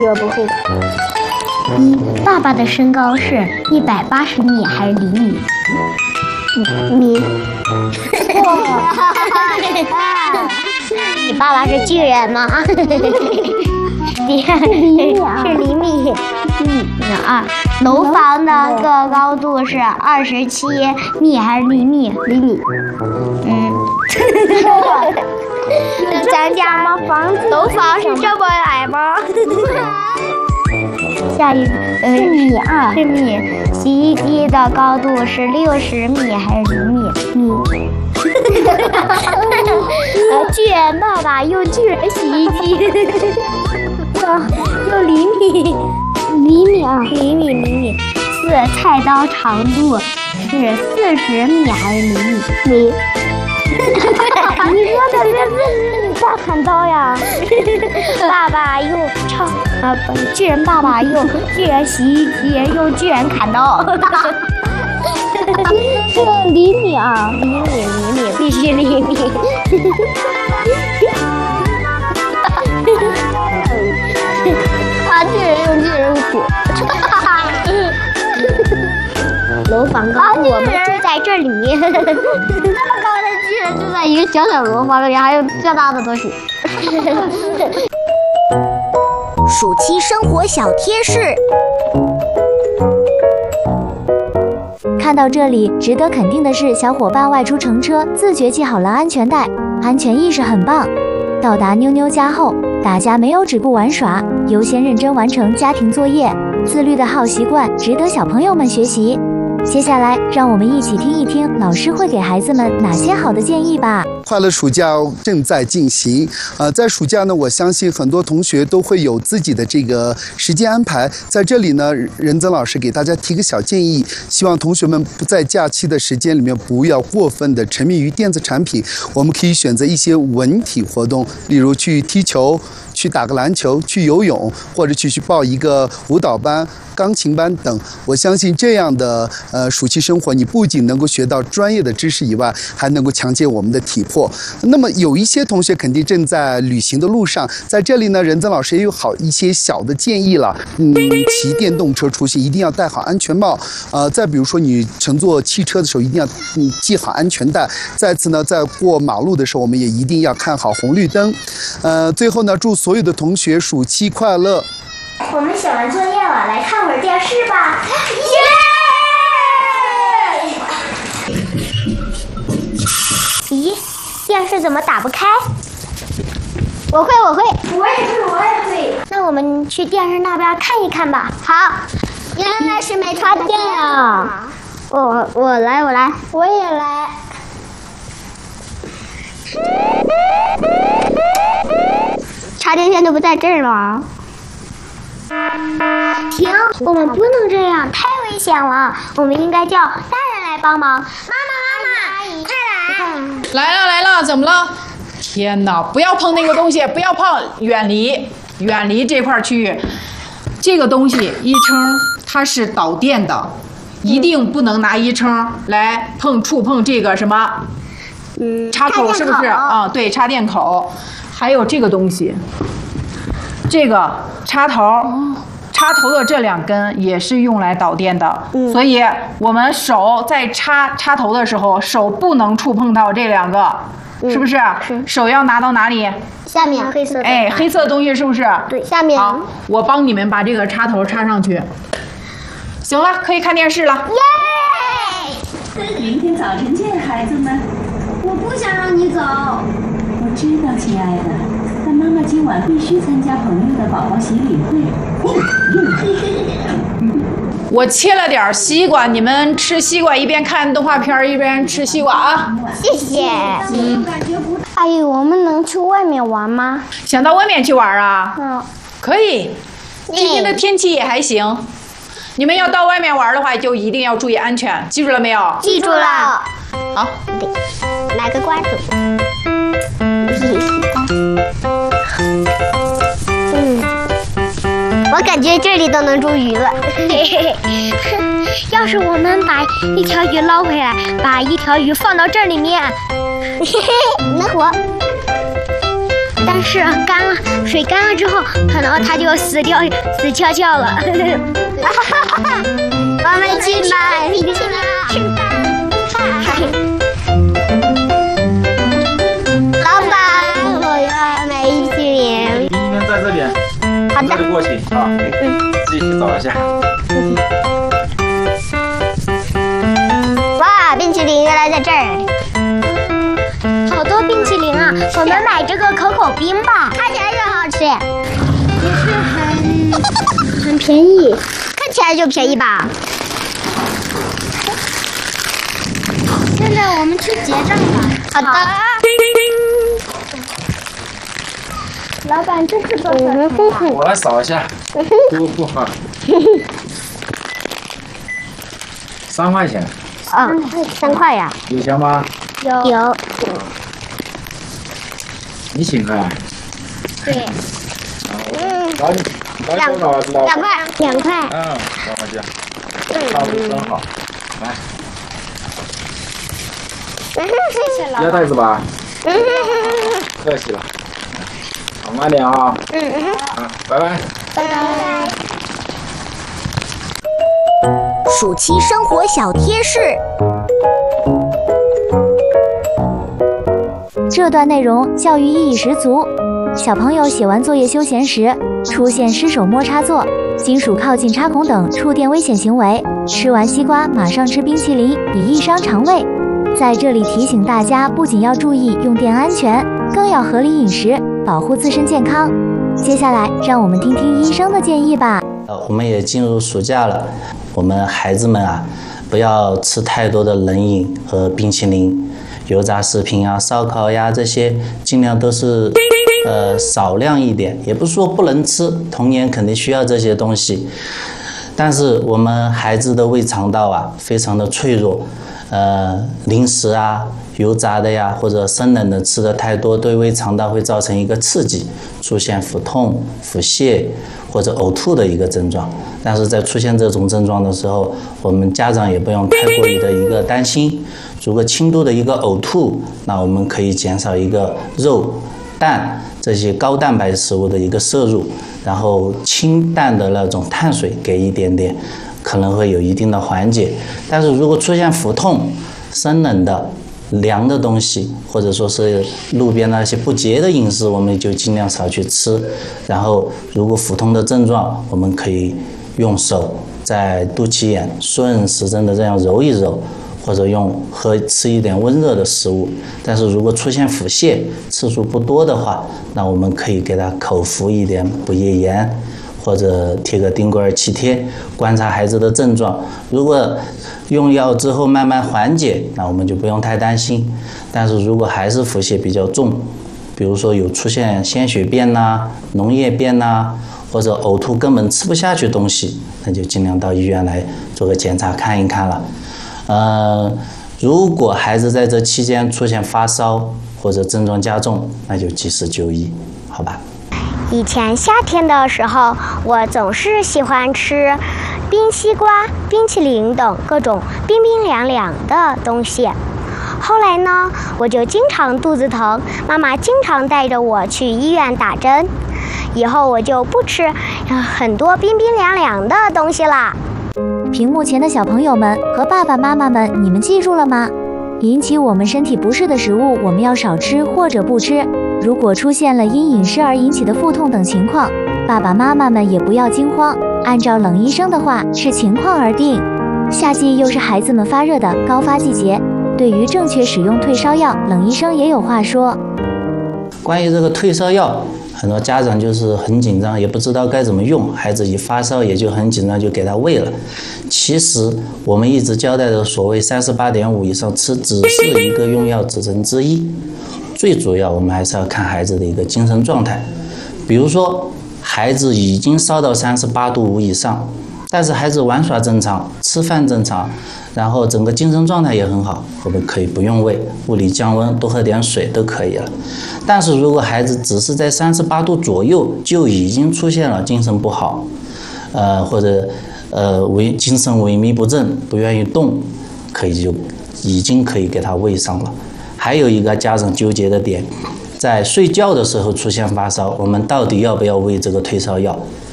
我不会的。 爸爸的身高是180米还是厘米？ 米。 你爸爸是巨人吗？是厘米。楼房的高度是27米还是厘米？ 厘米。 讲讲吗？楼房是这么矮吗？下一是米啊， 是米。洗衣机的高度是60米还是厘米？ 米。 巨人爸爸用巨人洗衣机，用厘米。 厘米啊， 厘米。菜刀长度是40米还是厘米？ 米。你说的是大砍刀呀！ 爸爸用巨人爸爸用巨人洗衣机，用巨人砍刀。 是厘米啊， 厘米，必须厘米。 巨人用巨人斧。 楼房高，我们住在这里。那么高的巨人住在一个小小楼房里，还有这大的东西。 暑期生活小贴士。看到这里，值得肯定的是，小伙伴外出乘车自觉系好了安全带，安全意识很棒。到达妞妞家后，大家没有只顾玩耍，优先认真完成家庭作业，自律的好习惯值得小朋友们学习。接下来，让我们一起听一听老师会给孩子们哪些好的建议吧。 快乐暑假正在进行，在暑假呢，我相信很多同学都会有自己的这个时间安排。在这里呢，任曾老师给大家提个小建议，希望同学们不在假期的时间里面不要过分的沉迷于电子产品，我们可以选择一些文体活动，例如去踢球、去打个篮球、去游泳，或者去报一个舞蹈班、钢琴班等。我相信这样的暑期生活，你不仅能够学到专业的知识以外，还能够强健我们的体魄。那么有一些同学肯定正在旅行的路上，在这里呢，任曾老师也有好一些小的建议了。骑电动车出行一定要戴好安全帽。再比如说你乘坐汽车的时候，一定要系好安全带。再次呢，在过马路的时候，我们也一定要看好红绿灯。最后呢，祝所有的同学暑期快乐。 我们写完作业了，来看会儿电视吧。咦，电视怎么打不开？我会。我也会。那我们去电视那边看一看吧。好。原来是没插电啊！我来。 我也来。 插电线都不在这儿吗？停！我们不能这样，太危险了。我们应该叫大人来帮忙。妈妈，快来！ 来了，怎么了？天哪！不要碰那个东西，不要碰，远离这块区域。这个东西一称它是导电的，一定不能拿一称来触碰这个什么？插口是不是？对，插电口。还有这个东西，这个插头的这2根也是用来导电的，所以我们手在插头的时候，手不能触碰到这2个，是不是？ 是。 手要拿到哪里？ 下面黑色的。 黑色的东西是不是？ 对，下面。 好，我帮你们把这个插头插上去。行了，可以看电视了。 耶！ 明天早晨见，孩子们。 我不想让你走。 我知道，亲爱的，但妈妈今晚必须参加朋友的宝宝洗礼会。 我切了点西瓜，你们吃西瓜一边看动画片一边吃西瓜啊。 谢谢。 阿姨，我们能去外面玩吗？ 想到外面去玩啊？可以。今天的天气也还行。你们要到外面玩的话，就一定要注意安全，记住了没有？ 记住了。 好， 买个瓜子。我感觉这里都能捉鱼了。要是我们把一条鱼捞回来，把一条鱼放到这里面，能活。 但是干了，水干了之后，可能它就死翘翘了。我们去买冰淇淋吃饭。老板，我要买冰淇淋。 冰淇淋在这边。 好的。 这里过去啊，自己去找一下。 哇，冰淇淋原来在这儿。好多冰淇淋啊！我们买这个可口冰吧，看起来就好吃，也是很便宜，看起来就便宜吧。现在我们去结账吧。好的。老板，这是多少钱？ 我来扫一下，多不好。3块钱。 3块呀？ 有钱吗？ 有。 你请客啊？ 对。 找你多少知道吧？ 2块。 2块钱，差不多真好。来，要袋子吧？客气了。好，慢点啊。好，拜拜。 拜拜。 暑期生活小贴士。 这段内容教育意义十足。小朋友写完作业休闲时，出现失手摸插座、金属靠近插孔等触电危险行为，吃完西瓜马上吃冰淇淋以易伤肠胃。在这里提醒大家，不仅要注意用电安全，更要合理饮食，保护自身健康。接下来，让我们听听医生的建议吧。 我们也进入暑假了，我们孩子们啊，不要吃太多的冷饮和冰淇淋、油炸食品啊、烧烤呀这些，尽量都是少量一点。也不是说不能吃，童年肯定需要这些东西，但是我们孩子的胃肠道啊非常的脆弱，零食啊、油炸的呀或者生冷的吃的太多，对胃肠道会造成一个刺激，出现腹痛、腹泻或者呕吐的一个症状。但是在出现这种症状的时候，我们家长也不用太过于的一个担心。如果轻度的一个呕吐，那我们可以减少一个肉、蛋这些高蛋白食物的一个摄入，然后清淡的那种碳水给一点点，可能会有一定的缓解。但是如果出现腹痛、生冷的、凉的东西，或者说是路边那些不洁的饮食，我们就尽量少去吃。然后如果腹痛的症状，我们可以用手在肚脐眼顺时针的这样揉一揉，或者吃一点温热的食物。但是如果出现腹泻次数不多的话，那我们可以给他口服一点补液盐，或者贴个丁格尔气贴，观察孩子的症状。如果用药之后慢慢缓解，那我们就不用太担心。但是如果还是腹泻比较重，比如说有出现鲜血便呐、脓液便呐，或者呕吐根本吃不下去东西，那就尽量到医院来做个检查看一看了。如果孩子在这期间出现发烧或者症状加重，那就及时就医，好吧？ 以前夏天的时候，我总是喜欢吃冰西瓜、冰淇淋等各种冰冰凉凉的东西。后来呢，我就经常肚子疼，妈妈经常带着我去医院打针。以后我就不吃很多冰冰凉凉的东西啦。 屏幕前的小朋友们和爸爸妈妈们，你们记住了吗？引起我们身体不适的食物，我们要少吃或者不吃。如果出现了因饮食而引起的腹痛等情况，爸爸妈妈们也不要惊慌，按照冷医生的话，视情况而定。夏季又是孩子们发热的高发季节，对于正确使用退烧药，冷医生也有话说。 关于这个退烧药，很多家长就是很紧张，也不知道该怎么用，孩子一发烧也就很紧张，就给他喂了。其实我们一直交代的所谓38.5以上吃，只是一个用药指针之一，最主要我们还是要看孩子的一个精神状态。比如说孩子已经烧到38度5以上，但是孩子玩耍正常，吃饭正常，然后整个精神状态也很好，我们可以不用喂，物理降温，多喝点水都可以了。但是如果孩子只是在38度左右就已经出现了精神不好，或者精神萎靡不振，不愿意动，已经可以给他喂上了。还有一个家长纠结的点， 在睡觉的时候出现发烧，我们到底要不要喂这个退烧药？